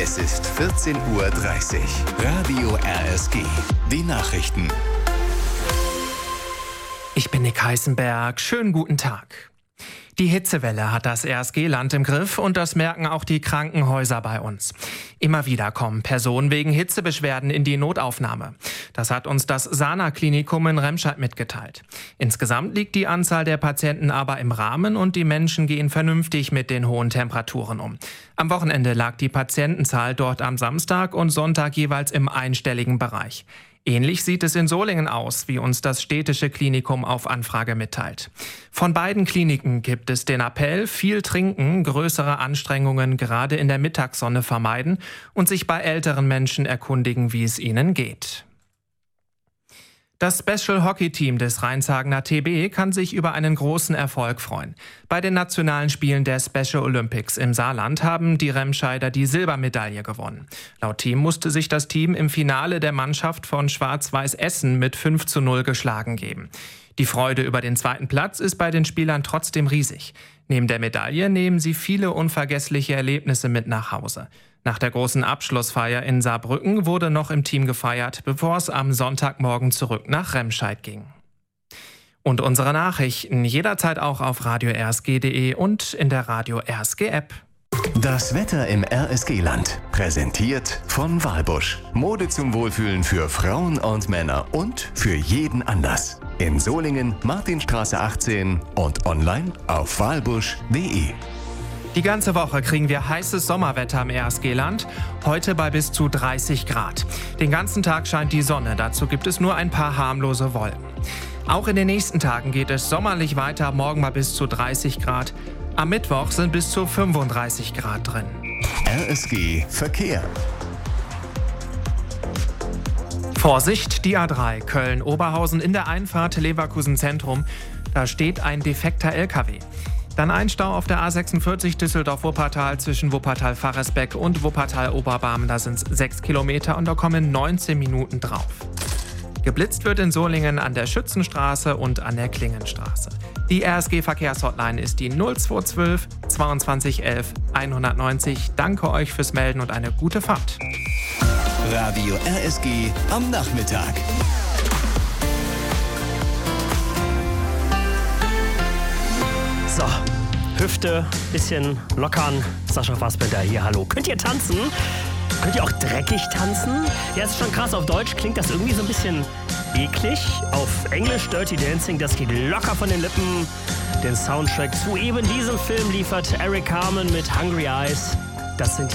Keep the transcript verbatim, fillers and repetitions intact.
Es ist vierzehn Uhr dreißig. Radio R S G. Die Nachrichten. Ich bin Nick Heisenberg. Schönen guten Tag. Die Hitzewelle hat das R S G-Land im Griff und das merken auch die Krankenhäuser bei uns. Immer wieder kommen Personen wegen Hitzebeschwerden in die Notaufnahme. Das hat uns das Sana-Klinikum in Remscheid mitgeteilt. Insgesamt liegt die Anzahl der Patienten aber im Rahmen und die Menschen gehen vernünftig mit den hohen Temperaturen um. Am Wochenende lag die Patientenzahl dort am Samstag und Sonntag jeweils im einstelligen Bereich. Ähnlich sieht es in Solingen aus, wie uns das städtische Klinikum auf Anfrage mitteilt. Von beiden Kliniken gibt es den Appell, viel trinken, größere Anstrengungen gerade in der Mittagssonne vermeiden und sich bei älteren Menschen erkundigen, wie es ihnen geht. Das Special Hockey Team des Rheinshagener T B kann sich über einen großen Erfolg freuen. Bei den nationalen Spielen der Special Olympics im Saarland haben die Remscheider die Silbermedaille gewonnen. Laut Team musste sich das Team im Finale der Mannschaft von Schwarz-Weiß Essen mit fünf zu null geschlagen geben. Die Freude über den zweiten Platz ist bei den Spielern trotzdem riesig. Neben der Medaille nehmen sie viele unvergessliche Erlebnisse mit nach Hause. Nach der großen Abschlussfeier in Saarbrücken wurde noch im Team gefeiert, bevor es am Sonntagmorgen zurück nach Remscheid ging. Und unsere Nachrichten jederzeit auch auf radio r s g punkt d e und in der Radio R S G App. Das Wetter im R S G-Land. Präsentiert von Walbusch. Mode zum Wohlfühlen für Frauen und Männer und für jeden Anlass. In Solingen, Martinstraße achtzehn und online auf walbusch punkt d e. Die ganze Woche kriegen wir heißes Sommerwetter im R S G-Land, heute bei bis zu dreißig Grad. Den ganzen Tag scheint die Sonne, dazu gibt es nur ein paar harmlose Wolken. Auch in den nächsten Tagen geht es sommerlich weiter, morgen mal bis zu dreißig Grad. Am Mittwoch sind bis zu fünfunddreißig Grad drin. R S G Verkehr. Vorsicht, die A drei Köln-Oberhausen in der Einfahrt Leverkusen Zentrum. Da steht ein defekter L K W. Dann ein Stau auf der A sechsundvierzig Düsseldorf-Wuppertal zwischen Wuppertal-Faresbeck und Wuppertal-Oberbarm. Da sind es sechs Kilometer und da kommen neunzehn Minuten drauf. Geblitzt wird in Solingen an der Schützenstraße und an der Klingenstraße. Die R S G-Verkehrshotline ist die null zwei zwölf zweiundzwanzig elf hundertneunzig. Danke euch fürs Melden und eine gute Fahrt. Radio R S G am Nachmittag. So, Hüfte, bisschen lockern. Sascha Fassbender hier, hallo. Könnt ihr tanzen? Könnt ihr auch dreckig tanzen? Ja, ist schon krass. Auf Deutsch klingt das irgendwie so ein bisschen eklig. Auf Englisch Dirty Dancing, das geht locker von den Lippen. Den Soundtrack zu eben diesem Film liefert Eric Carmen mit Hungry Eyes. Das sind